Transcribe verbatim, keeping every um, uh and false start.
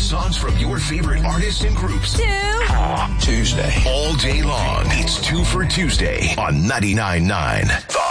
songs from your favorite artists and groups. Two. Tuesday. All day long. It's Two for Tuesday on ninety-nine point nine. The